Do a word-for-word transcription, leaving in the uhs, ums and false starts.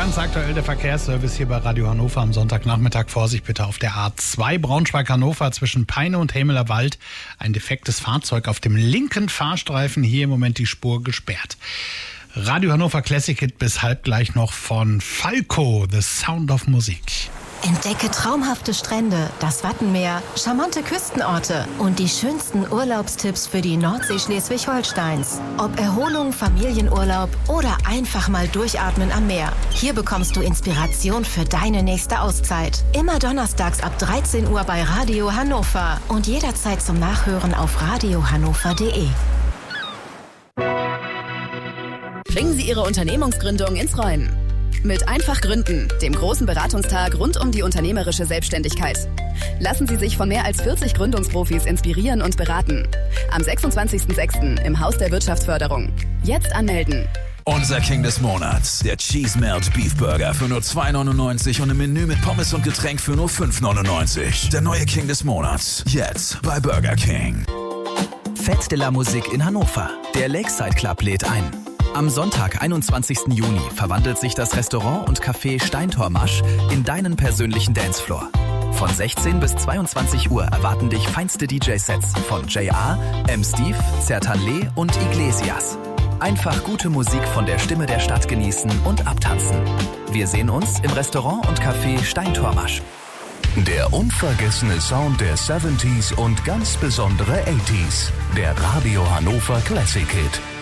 Ganz aktuell der Verkehrsservice hier bei Radio Hannover am Sonntagnachmittag. Vorsicht bitte auf der A zwei Braunschweig-Hannover zwischen Peine und Hämeler Wald. Ein defektes Fahrzeug auf dem linken Fahrstreifen. Hier im Moment die Spur gesperrt. Radio Hannover Classic Hit bis halb gleich noch von Falco, The Sound of Musik. Entdecke traumhafte Strände, das Wattenmeer, charmante Küstenorte und die schönsten Urlaubstipps für die Nordsee Schleswig-Holsteins. Ob Erholung, Familienurlaub oder einfach mal durchatmen am Meer. Hier bekommst du Inspiration für deine nächste Auszeit. Immer donnerstags ab dreizehn Uhr bei Radio Hannover und jederzeit zum Nachhören auf radio hannover punkt de. Bringen Sie Ihre Unternehmungsgründung ins Rollen. Mit Einfach Gründen, dem großen Beratungstag rund um die unternehmerische Selbstständigkeit. Lassen Sie sich von mehr als vierzig Gründungsprofis inspirieren und beraten. Am sechsundzwanzigsten sechsten im Haus der Wirtschaftsförderung. Jetzt anmelden. Unser King des Monats, der Cheese Melt Beef Burger für nur zwei neunundneunzig und ein Menü mit Pommes und Getränk für nur fünf neunundneunzig. Der neue King des Monats, jetzt bei Burger King. Fête de la Musique in Hannover. Der Lakeside Club lädt ein. Am Sonntag, einundzwanzigsten Juni, verwandelt sich das Restaurant und Café Steintormasch in deinen persönlichen Dancefloor. Von sechzehn bis zweiundzwanzig Uhr erwarten dich feinste D J-Sets von J R, M. Steve, Zertanle und Iglesias. Einfach gute Musik von der Stimme der Stadt genießen und abtanzen. Wir sehen uns im Restaurant und Café Steintormasch. Der unvergessene Sound der siebziger und ganz besondere achtziger. Der Radio Hannover Classic Hit.